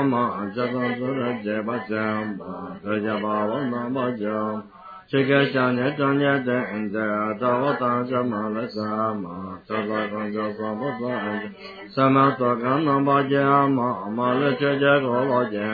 嘛，这个是这把讲嘛，这家把我那么讲。这个想念正念正在，这我当什么了什么？这个跟这说不算，什么做个能把讲嘛，嘛了这个我老讲。